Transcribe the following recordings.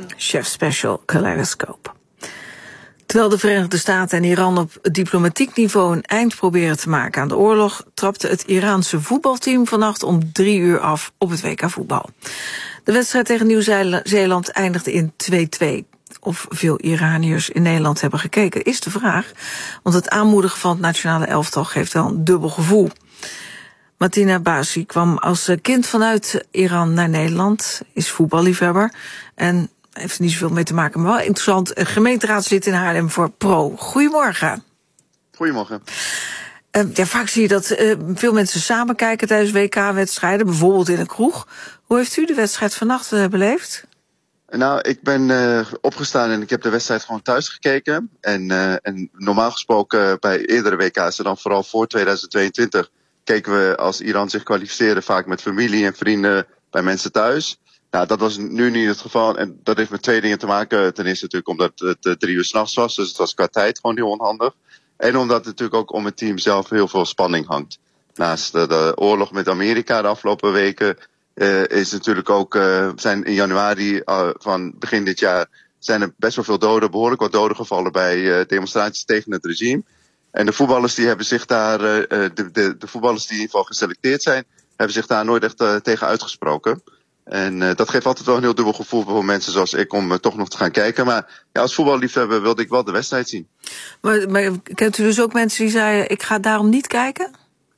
Chef Special Kaleidoscope. Terwijl de Verenigde Staten en Iran op diplomatiek niveau een eind proberen te maken aan de oorlog, trapte het Iraanse voetbalteam vannacht om 3 uur af op het WK voetbal. De wedstrijd tegen Nieuw-Zeeland eindigde in 2-2. Of veel Iraniërs in Nederland hebben gekeken, is de vraag. Want het aanmoedigen van het nationale elftal geeft wel een dubbel gevoel. Mateen Abbasi kwam als kind vanuit Iran naar Nederland, is voetballiefhebber en heeft er niet zoveel mee te maken, maar wel interessant. Gemeenteraadslid in Haarlem voor Pro. Goedemorgen. Goedemorgen. Vaak zie je dat veel mensen samen kijken tijdens WK-wedstrijden, bijvoorbeeld in een kroeg. Hoe heeft u de wedstrijd vannacht beleefd? Nou, ik ben opgestaan en ik heb de wedstrijd gewoon thuis gekeken. En normaal gesproken bij eerdere WK's, en dan vooral voor 2022, keken we als Iran zich kwalificeerde vaak met familie en vrienden bij mensen thuis. Nou, dat was nu niet het geval. En dat heeft met 2 dingen te maken. Ten eerste natuurlijk omdat het 3 uur 's nachts was. Dus het was qua tijd gewoon heel onhandig. En omdat het natuurlijk ook om het team zelf heel veel spanning hangt. Naast de oorlog met Amerika de afgelopen weken is natuurlijk ook, zijn in januari van begin dit jaar zijn er best wel veel doden, behoorlijk wat doden gevallen bij demonstraties tegen het regime. En de voetballers die hebben zich daar, de voetballers die in ieder geval geselecteerd zijn, hebben zich daar nooit echt tegen uitgesproken. En dat geeft altijd wel een heel dubbel gevoel voor mensen zoals ik om toch nog te gaan kijken. Maar ja, als voetballiefhebber wilde ik wel de wedstrijd zien. Maar kent u dus ook mensen die zeiden, ik ga daarom niet kijken?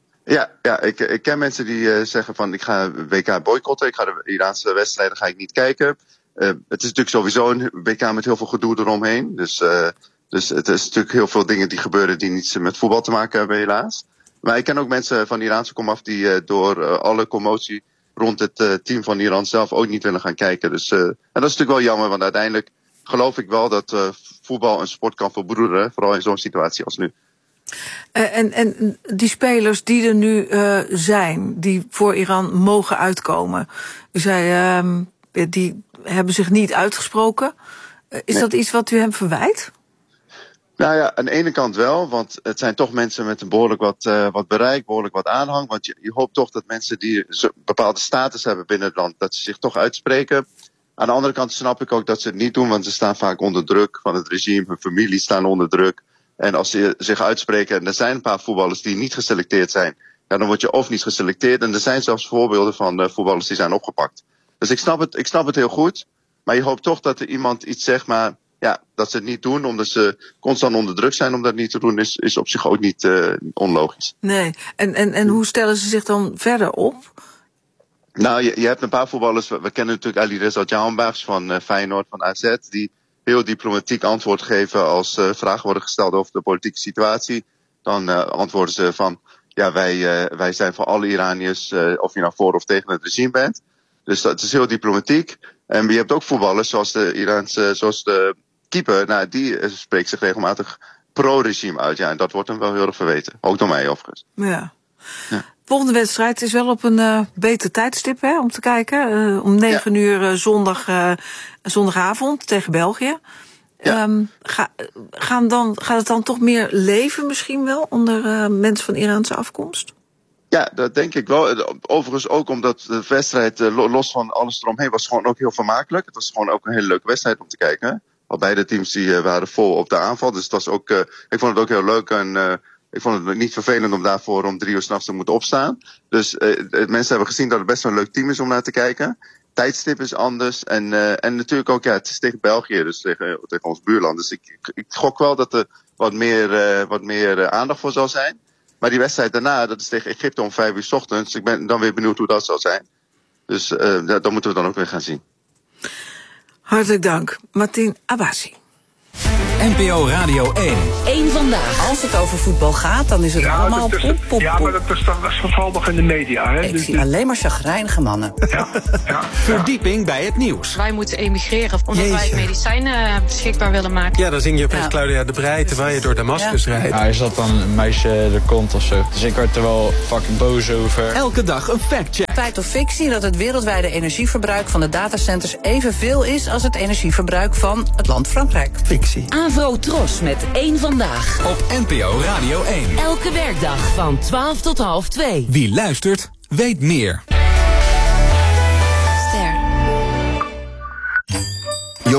Ja, ik ken mensen die zeggen van ik ga WK boycotten. Ik ga de Iraanse wedstrijden ga ik niet kijken. Het is natuurlijk sowieso een WK met heel veel gedoe eromheen. Dus het is natuurlijk heel veel dingen die gebeuren die niets met voetbal te maken hebben helaas. Maar ik ken ook mensen van Iraanse komaf die door alle commotie rond het team van Iran zelf ook niet willen gaan kijken. Dus en dat is natuurlijk wel jammer, want uiteindelijk geloof ik wel dat voetbal een sport kan verbroederen. Vooral in zo'n situatie als nu. En die spelers die er nu zijn, die voor Iran mogen uitkomen, die hebben zich niet uitgesproken. Is dat iets wat u hem verwijt? Nou ja, aan de ene kant wel, want het zijn toch mensen met een behoorlijk wat bereik, behoorlijk wat aanhang. Want je hoopt toch dat mensen die een bepaalde status hebben binnen het land, dat ze zich toch uitspreken. Aan de andere kant snap ik ook dat ze het niet doen, want ze staan vaak onder druk van het regime. Hun familie staan onder druk. En als ze zich uitspreken, en er zijn een paar voetballers die niet geselecteerd zijn, ja, dan word je of niet geselecteerd. En er zijn zelfs voorbeelden van voetballers die zijn opgepakt. Dus ik snap het heel goed, maar je hoopt toch dat er iemand iets zegt, maar ja, dat ze het niet doen omdat ze constant onder druk zijn om dat niet te doen, is op zich ook niet onlogisch. Nee, en hoe stellen ze zich dan verder op? Nou, je hebt een paar voetballers, we kennen natuurlijk Ali Reza Jahanbakhsh van Feyenoord, van AZ, die heel diplomatiek antwoord geven als vragen worden gesteld over de politieke situatie. Dan antwoorden ze van, ja, wij zijn voor alle Iraniërs, of je nou voor of tegen het regime bent. Dus dat is heel diplomatiek. En je hebt ook voetballers zoals de keeper, nou, die spreekt zich regelmatig pro-regime uit. Ja, en dat wordt hem wel heel erg verweten. Ook door mij overigens. Ja. Volgende wedstrijd is wel op een beter tijdstip, hè, om te kijken. Om 9 uur zondagavond tegen België. Ja. Gaat het dan toch meer leven misschien wel onder mensen van Iraanse afkomst? Ja, dat denk ik wel. Overigens ook omdat de wedstrijd, los van alles eromheen, was gewoon ook heel vermakelijk. Het was gewoon ook een hele leuke wedstrijd om te kijken. Al beide teams die waren vol op de aanval. Dus het was ook, ik vond het ook heel leuk en ik vond het niet vervelend om daarvoor om 3 uur 's nachts te moeten opstaan. Dus mensen hebben gezien dat het best wel een leuk team is om naar te kijken. Tijdstip is anders en natuurlijk ook, ja, het is tegen België, dus tegen ons buurland. Dus ik gok wel dat er wat meer aandacht voor zal zijn. Maar die wedstrijd daarna, dat is tegen Egypte om 5 uur 's ochtends. Ik ben dan weer benieuwd hoe dat zal zijn. Dus dat moeten we dan ook weer gaan zien. Hartelijk dank, Mateen Abbasi. NPO Radio 1. Eén vandaag. Als het over voetbal gaat, dan is het allemaal pop. Ja, maar dat is vooral nog in de media. Hè? Ik zie alleen maar chagrijnige mannen. Ja. Verdieping bij het nieuws. Wij moeten emigreren omdat wij medicijnen beschikbaar willen maken. Ja, dan zing je opeens Claudia de Breij terwijl je door Damascus rijdt. Ja, is dat dan een meisje de kont of zo? Dus ik word er wel fucking boos over. Elke dag een factcheck. Feit of fictie dat het wereldwijde energieverbruik van de datacenters evenveel is als het energieverbruik van het land Frankrijk. Fictie. Avro Tros met Eén Vandaag. Op NPO Radio 1. Elke werkdag van 12 tot half 2. Wie luistert, weet meer. Yo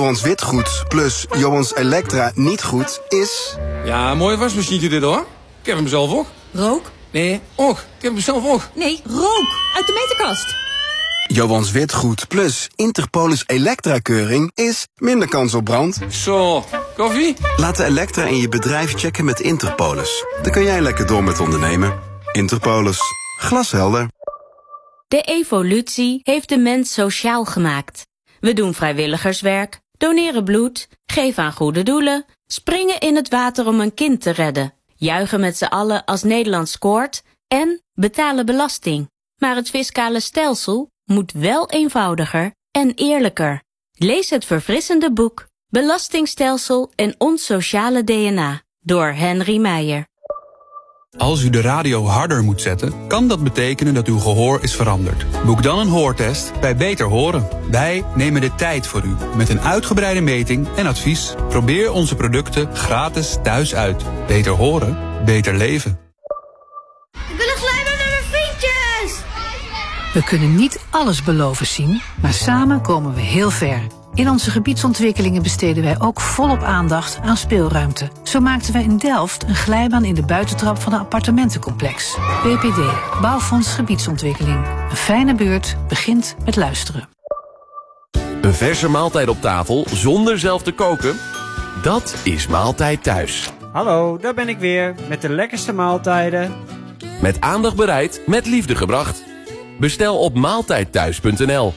Johans Witgoed plus Johans Elektra niet goed is... Ja, mooi wasmachientje dit hoor. Ik heb hem zelf ook. Rook? Nee, ook. Ik heb hem zelf ook. Nee, rook. Uit de meterkast. Johans Witgoed plus Interpolis Elektra-keuring is minder kans op brand. Zo, koffie? Laat de Elektra in je bedrijf checken met Interpolis. Dan kun jij lekker door met ondernemen. Interpolis. Glashelder. De evolutie heeft de mens sociaal gemaakt. We doen vrijwilligerswerk, doneren bloed, geven aan goede doelen, springen in het water om een kind te redden, juichen met z'n allen als Nederland scoort en betalen belasting. Maar het fiscale stelsel moet wel eenvoudiger en eerlijker. Lees het verfrissende boek Belastingstelsel en ons sociale DNA door Henry Meijer. Als u de radio harder moet zetten, kan dat betekenen dat uw gehoor is veranderd. Boek dan een hoortest bij Beter Horen. Wij nemen de tijd voor u met een uitgebreide meting en advies. Probeer onze producten gratis thuis uit. Beter horen, beter leven. Ik wil een glijbaan met mijn vriendjes! We kunnen niet alles beloven zien, maar samen komen we heel ver. In onze gebiedsontwikkelingen besteden wij ook volop aandacht aan speelruimte. Zo maakten wij in Delft een glijbaan in de buitentrap van een appartementencomplex. BPD, Bouwfonds Gebiedsontwikkeling. Een fijne buurt begint met luisteren. Een verse maaltijd op tafel zonder zelf te koken? Dat is Maaltijd Thuis. Hallo, daar ben ik weer met de lekkerste maaltijden. Met aandacht bereid, met liefde gebracht. Bestel op maaltijdthuis.nl.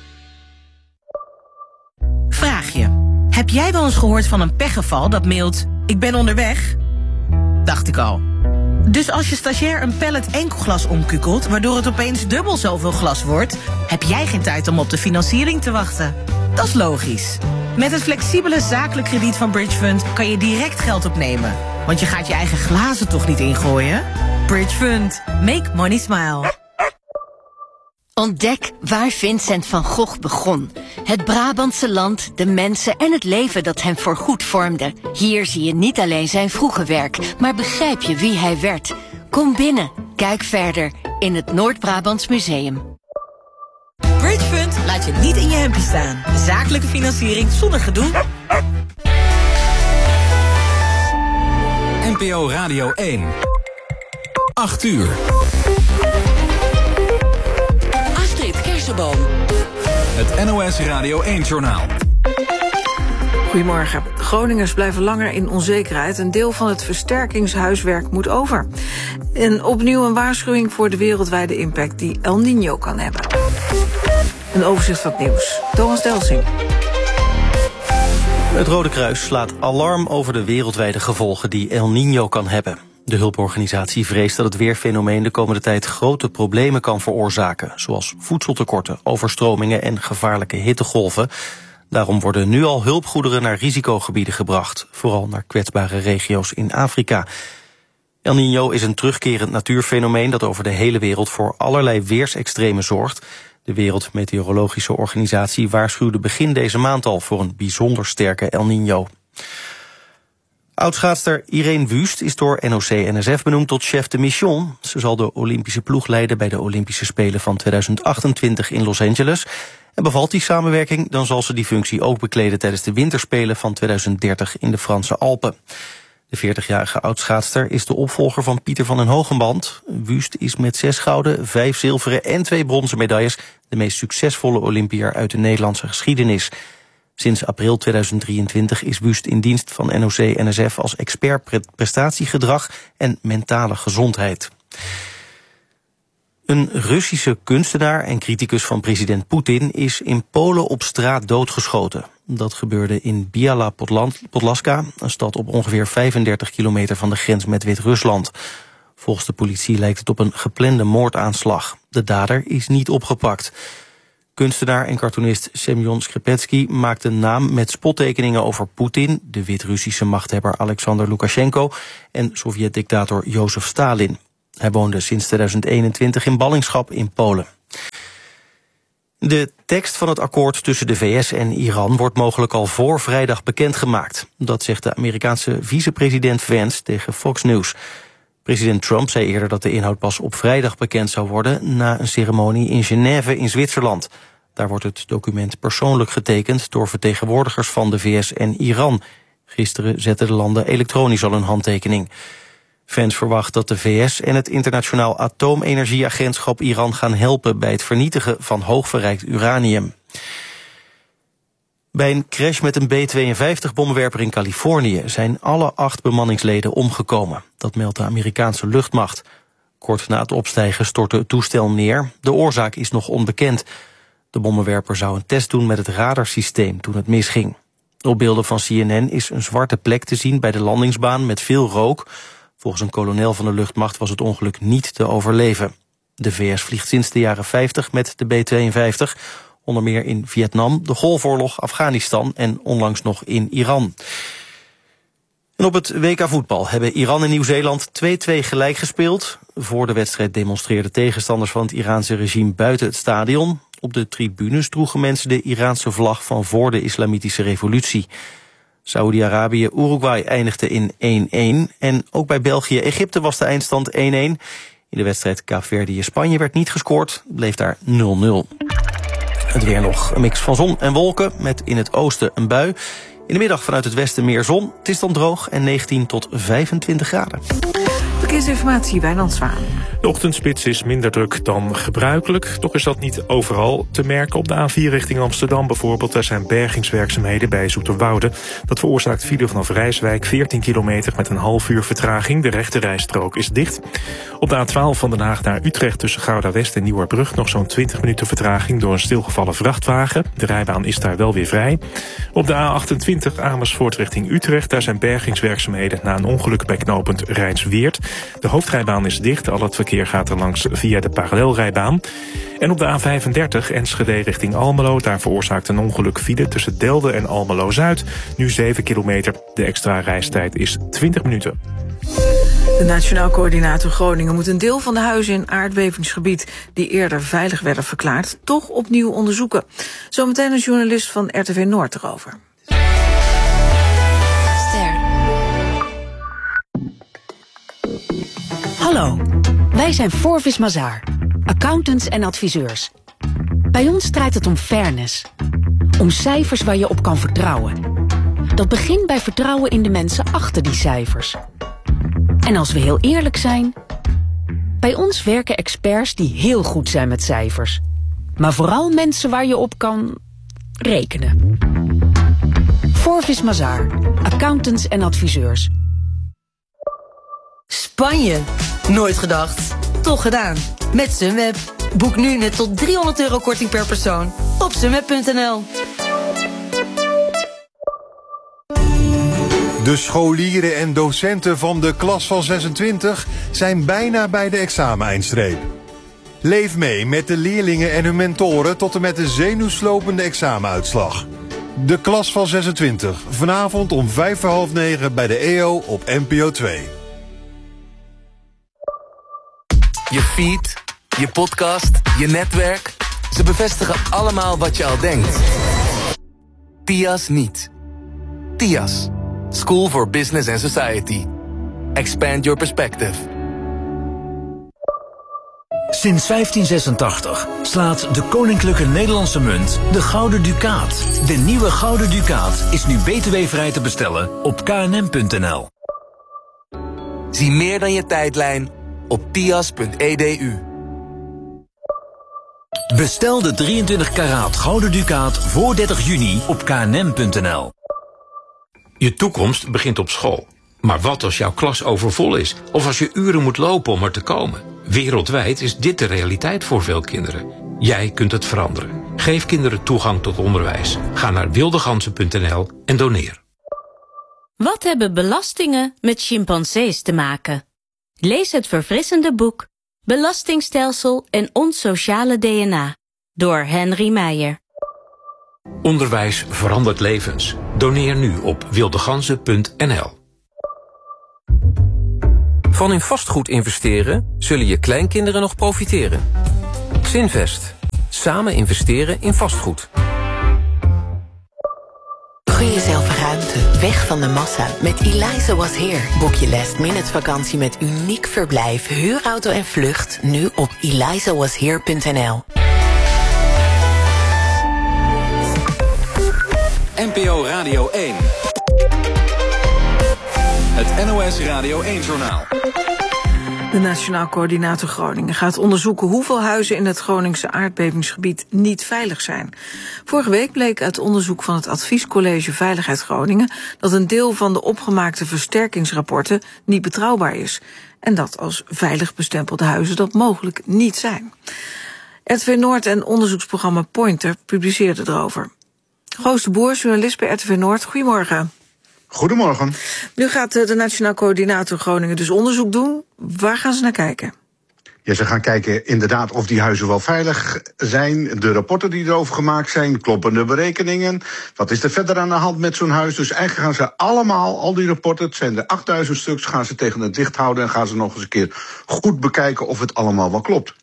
Vraagje. Heb jij wel eens gehoord van een pechgeval dat mailt... ik ben onderweg? Dacht ik al. Dus als je stagiair een pallet enkelglas omkukelt... waardoor het opeens dubbel zoveel glas wordt... heb jij geen tijd om op de financiering te wachten. Dat is logisch. Met het flexibele zakelijk krediet van Bridgefund... kan je direct geld opnemen. Want je gaat je eigen glazen toch niet ingooien? Bridgefund. Make money smile. Ontdek waar Vincent van Gogh begon. Het Brabantse land, de mensen en het leven dat hem voorgoed vormde. Hier zie je niet alleen zijn vroege werk, maar begrijp je wie hij werd. Kom binnen, kijk verder in het Noord-Brabants Museum. Bridgefund laat je niet in je hempje staan. Zakelijke financiering zonder gedoe. NPO Radio 1. 8 uur. Het NOS Radio 1-journaal. Goedemorgen. Groningers blijven langer in onzekerheid. Een deel van het versterkingshuiswerk moet over. En opnieuw een waarschuwing voor de wereldwijde impact die El Niño kan hebben. Een overzicht van het nieuws. Thomas Delsing. Het Rode Kruis slaat alarm over de wereldwijde gevolgen die El Niño kan hebben. De hulporganisatie vreest dat het weerfenomeen de komende tijd grote problemen kan veroorzaken, zoals voedseltekorten, overstromingen en gevaarlijke hittegolven. Daarom worden nu al hulpgoederen naar risicogebieden gebracht, vooral naar kwetsbare regio's in Afrika. El Niño is een terugkerend natuurfenomeen dat over de hele wereld voor allerlei weersextremen zorgt. De Wereldmeteorologische Organisatie waarschuwde begin deze maand al voor een bijzonder sterke El Niño. Oudschaatster Irene Wüst is door NOC-NSF benoemd tot chef de mission. Ze zal de Olympische ploeg leiden bij de Olympische Spelen van 2028 in Los Angeles. En bevalt die samenwerking, dan zal ze die functie ook bekleden tijdens de winterspelen van 2030 in de Franse Alpen. De 40-jarige oudschaatster is de opvolger van Pieter van den Hogenband. Wüst is met 6 gouden, 5 zilveren en 2 bronzen medailles de meest succesvolle Olympiër uit de Nederlandse geschiedenis. Sinds april 2023 is Wüst in dienst van NOC-NSF als expert prestatiegedrag en mentale gezondheid. Een Russische kunstenaar en criticus van president Poetin is in Polen op straat doodgeschoten. Dat gebeurde in Biała Podlaska, een stad op ongeveer 35 kilometer van de grens met Wit-Rusland. Volgens de politie lijkt het op een geplande moordaanslag. De dader is niet opgepakt. Kunstenaar en cartoonist Semyon Skripetsky maakte naam met spottekeningen over Poetin, de Wit-Russische machthebber Alexander Lukashenko en Sovjet-dictator Jozef Stalin. Hij woonde sinds 2021 in ballingschap in Polen. De tekst van het akkoord tussen de VS en Iran wordt mogelijk al voor vrijdag bekendgemaakt. Dat zegt de Amerikaanse vicepresident Vance tegen Fox News. President Trump zei eerder dat de inhoud pas op vrijdag bekend zou worden na een ceremonie in Genève in Zwitserland. Daar wordt het document persoonlijk getekend door vertegenwoordigers van de VS en Iran. Gisteren zetten de landen elektronisch al hun handtekening. Vance verwacht dat de VS en het Internationaal Atoomenergieagentschap Iran gaan helpen bij het vernietigen van hoogverrijkt uranium. Bij een crash met een B-52-bommenwerper in Californië zijn alle 8 bemanningsleden omgekomen. Dat meldt de Amerikaanse luchtmacht. Kort na het opstijgen stortte het toestel neer. De oorzaak is nog onbekend. De bommenwerper zou een test doen met het radarsysteem toen het misging. Op beelden van CNN is een zwarte plek te zien bij de landingsbaan met veel rook. Volgens een kolonel van de luchtmacht was het ongeluk niet te overleven. De VS vliegt sinds de jaren 50 met de B-52... onder meer in Vietnam, de Golfoorlog, Afghanistan en onlangs nog in Iran. En op het WK voetbal hebben Iran en Nieuw-Zeeland 2-2 gelijk gespeeld. Voor de wedstrijd demonstreerden tegenstanders van het Iraanse regime buiten het stadion. Op de tribunes droegen mensen de Iraanse vlag van voor de islamitische revolutie. Saoedi-Arabië, Uruguay eindigde in 1-1. En ook bij België-Egypte was de eindstand 1-1. In de wedstrijd Kaapverdië-Spanje werd niet gescoord, bleef daar 0-0. Het weer nog, een mix van zon en wolken met in het oosten een bui. In de middag vanuit het westen meer zon. Het is dan droog en 19 tot 25 graden. Verkeersinformatie, Wijnand Zwaan. De ochtendspits is minder druk dan gebruikelijk. Toch is dat niet overal te merken. Op de A4 richting Amsterdam bijvoorbeeld. Daar zijn bergingswerkzaamheden bij Zoeterwoude. Dat veroorzaakt file vanaf Rijswijk 14 kilometer met een half uur vertraging. De rechterrijstrook is dicht. Op de A12 van Den Haag naar Utrecht tussen Gouda West en Nieuwerbrug nog zo'n 20 minuten vertraging door een stilgevallen vrachtwagen. De rijbaan is daar wel weer vrij. Op de A28 Amersfoort richting Utrecht. Daar zijn bergingswerkzaamheden na een ongeluk bij knooppunt Rijnsweert. De hoofdrijbaan is dicht. Al het verkeer gaat er langs via de parallelrijbaan. En op de A35 Enschede richting Almelo. Daar veroorzaakt een ongeluk file tussen Delden en Almelo-Zuid. Nu 7 kilometer. De extra reistijd is 20 minuten. De Nationaal Coördinator Groningen moet een deel van de huizen in aardbevingsgebied die eerder veilig werden verklaard toch opnieuw onderzoeken. Zometeen een journalist van RTV Noord erover. Hallo, wij zijn Forvis Mazars, accountants en adviseurs. Bij ons draait het om fairness. Om cijfers waar je op kan vertrouwen. Dat begint bij vertrouwen in de mensen achter die cijfers. En als we heel eerlijk zijn, bij ons werken experts die heel goed zijn met cijfers. Maar vooral mensen waar je op kan rekenen. Forvis Mazars, accountants en adviseurs. Spanje. Nooit gedacht. Toch gedaan. Met Sunweb. Boek nu net tot €300 korting per persoon op sunweb.nl. De scholieren en docenten van de klas van 26 zijn bijna bij de exameneindstreep. Leef mee met de leerlingen en hun mentoren tot en met de zenuwslopende examenuitslag. De klas van 26, vanavond om 8:45 bij de EO op NPO 2. Je feed, je podcast, je netwerk. Ze bevestigen allemaal wat je al denkt. TIAS niet. TIAS. School for Business and Society. Expand your perspective. Sinds 1586 slaat de Koninklijke Nederlandse Munt de Gouden Ducaat. De nieuwe Gouden Ducaat is nu btw-vrij te bestellen op knm.nl. Zie meer dan je tijdlijn op tias.edu. Bestel de 23 karaat Gouden Ducaat voor 30 juni op knm.nl. Je toekomst begint op school. Maar wat als jouw klas overvol is? Of als je uren moet lopen om er te komen? Wereldwijd is dit de realiteit voor veel kinderen. Jij kunt het veranderen. Geef kinderen toegang tot onderwijs. Ga naar wildegansen.nl en doneer. Wat hebben belastingen met chimpansees te maken? Lees het verfrissende boek Belastingstelsel en ons sociale DNA door Henry Meijer. Onderwijs verandert levens. Doneer nu op wildegansen.nl. Van in vastgoed investeren zullen je kleinkinderen nog profiteren. Zinvest. Samen investeren in vastgoed. Gun jezelf ruimte, weg van de massa. Met Eliza Was Here boek je last-minute vakantie met uniek verblijf, huurauto en vlucht nu op elizawasheer.nl. NPO Radio 1. Het NOS Radio 1-journaal. De Nationaal Coördinator Groningen gaat onderzoeken hoeveel huizen in het Groningse aardbevingsgebied niet veilig zijn. Vorige week bleek uit onderzoek van het Adviescollege Veiligheid Groningen dat een deel van de opgemaakte versterkingsrapporten niet betrouwbaar is. En dat als veilig bestempelde huizen dat mogelijk niet zijn. RTV Noord en onderzoeksprogramma Pointer publiceerden erover. Goos de Boer, journalist bij RTV Noord, goedemorgen. Goedemorgen. Nu gaat de Nationaal Coördinator Groningen dus onderzoek doen. Waar gaan ze naar kijken? Ja, ze gaan kijken inderdaad of die huizen wel veilig zijn. De rapporten die erover gemaakt zijn, kloppende berekeningen. Wat is er verder aan de hand met zo'n huis? Dus eigenlijk gaan ze allemaal, al die rapporten, het zijn er 8000 stuks, gaan ze tegen het licht houden en gaan ze nog eens een keer goed bekijken of het allemaal wel klopt.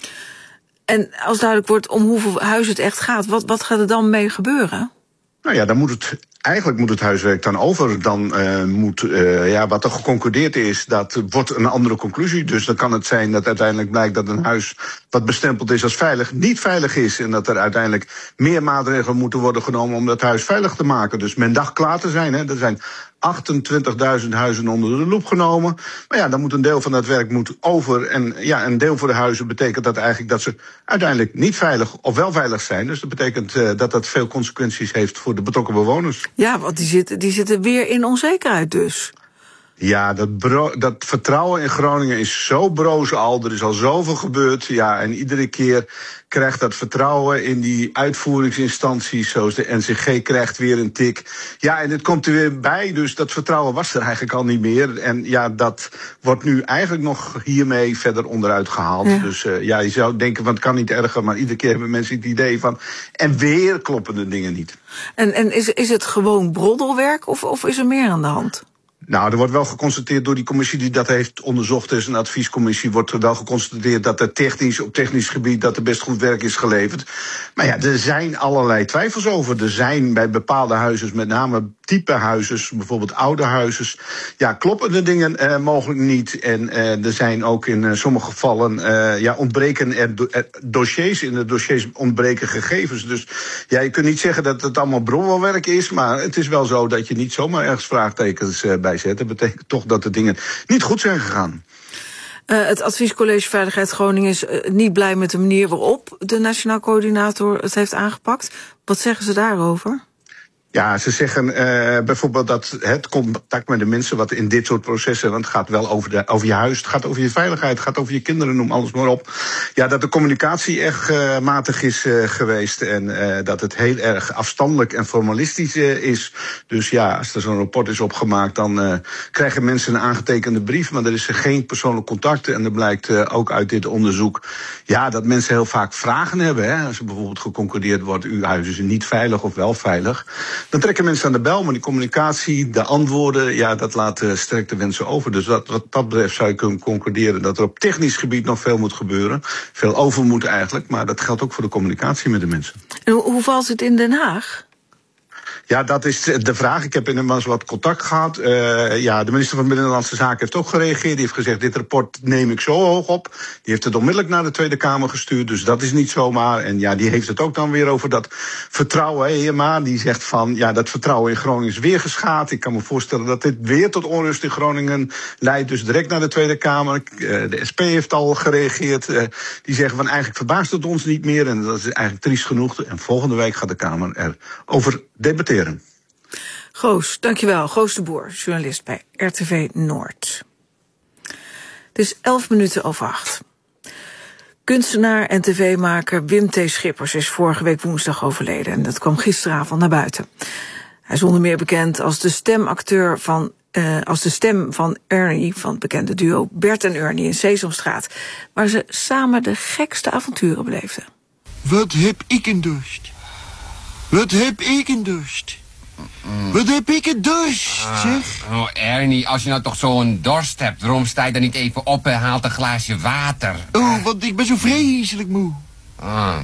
En als duidelijk wordt om hoeveel huizen het echt gaat, wat gaat er dan mee gebeuren? Nou ja, dan eigenlijk moet het huiswerk dan over. Dan wat er geconcludeerd is, dat wordt een andere conclusie. Dus dan kan het zijn dat uiteindelijk blijkt dat een huis wat bestempeld is als veilig niet veilig is. En dat er uiteindelijk meer maatregelen moeten worden genomen om dat huis veilig te maken. Dus men dacht klaar te zijn. Er zijn 28.000 huizen onder de loep genomen. Maar ja, dan moet een deel van dat werk over. En ja, een deel voor de huizen betekent dat eigenlijk dat ze uiteindelijk niet veilig of wel veilig zijn. Dus dat betekent dat dat veel consequenties heeft voor de betrokken bewoners. Ja, want die zitten weer in onzekerheid dus. Ja, dat vertrouwen in Groningen is zo broos al. Er is al zoveel gebeurd. Ja, en iedere keer krijgt dat vertrouwen in die uitvoeringsinstanties, zoals de NCG, krijgt weer een tik. Ja, en het komt er weer bij, dus dat vertrouwen was er eigenlijk al niet meer. En ja, dat wordt nu eigenlijk nog hiermee verder onderuit gehaald. Ja. Dus je zou denken, van het kan niet erger, maar iedere keer hebben mensen het idee van, en weer kloppen de dingen niet. En is het gewoon broddelwerk of is er meer aan de hand? Nou, er wordt wel geconstateerd door die commissie die dat heeft onderzocht, dus een adviescommissie, wordt er wel geconstateerd dat er op technisch gebied dat er best goed werk is geleverd. Maar ja, er zijn allerlei twijfels over. Er zijn bij bepaalde huizen, met name type huizen, bijvoorbeeld oude huizen, ja, kloppen de dingen mogelijk niet. En er zijn ook in sommige gevallen, ontbreken er dossiers. In de dossiers ontbreken gegevens. Dus ja, je kunt niet zeggen dat het allemaal broddelwerk is, maar het is wel zo dat je niet zomaar ergens vraagtekens bij zet. Dat betekent toch dat de dingen niet goed zijn gegaan. Het Adviescollege Veiligheid Groningen is niet blij met de manier waarop de Nationaal Coördinator het heeft aangepakt. Wat zeggen ze daarover? Ja, ze zeggen bijvoorbeeld dat het contact met de mensen, wat in dit soort processen, want het gaat wel over je huis, het gaat over je veiligheid, het gaat over je kinderen, noem alles maar op. Ja, dat de communicatie echt matig is geweest en dat het heel erg afstandelijk en formalistisch is. Dus ja, als er zo'n rapport is opgemaakt, dan krijgen mensen een aangetekende brief, maar er is geen persoonlijk contact. En er blijkt ook uit dit onderzoek, ja, dat mensen heel vaak vragen hebben. Hè, als er bijvoorbeeld geconcludeerd wordt, uw huis is niet veilig of wel veilig. Dan trekken mensen aan de bel, maar die communicatie, de antwoorden, ja, dat laat sterk de wensen over. Dus wat dat betreft zou je kunnen concluderen dat er op technisch gebied nog veel moet gebeuren. Veel over moet eigenlijk, maar dat geldt ook voor de communicatie met de mensen. En hoe valt het in Den Haag? Ja, dat is de vraag. Ik heb inmiddels wat contact gehad. De minister van Binnenlandse Zaken heeft ook gereageerd. Die heeft gezegd, dit rapport neem ik zo hoog op. Die heeft het onmiddellijk naar de Tweede Kamer gestuurd. Dus dat is niet zomaar. En ja, die heeft het ook dan weer over dat vertrouwen. Maar die zegt van, ja, dat vertrouwen in Groningen is weer geschaad. Ik kan me voorstellen dat dit weer tot onrust in Groningen leidt. Dus direct naar de Tweede Kamer. De SP heeft al gereageerd. Die zeggen van, eigenlijk verbaast het ons niet meer. En dat is eigenlijk triest genoeg. En volgende week gaat de Kamer erover debatteren. Goos, dankjewel. Goos de Boer, journalist bij RTV Noord. Het is 11:11. Kunstenaar en tv-maker Wim T. Schippers is vorige week woensdag overleden. En dat kwam gisteravond naar buiten. Hij is onder meer bekend als de stemacteur als de stem van Ernie, van het bekende duo Bert en Ernie in Sesamstraat, waar ze samen de gekste avonturen beleefden. Wat heb ik een dorst? Wat heb ik een dorst? Wat heb ik een dorst, zeg? Oh, Ernie, als je nou toch zo'n dorst hebt, waarom sta je dan niet even op en haalt een glaasje water? Oh, want ik ben zo vreselijk moe. Ah,